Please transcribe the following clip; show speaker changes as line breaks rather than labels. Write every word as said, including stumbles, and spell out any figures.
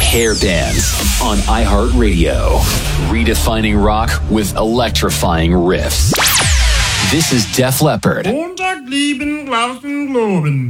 Hair Bands on iHeartRadio. Redefining rock with electrifying riffs. This is Def Leppard.
Montag, lieben, glauben, globen.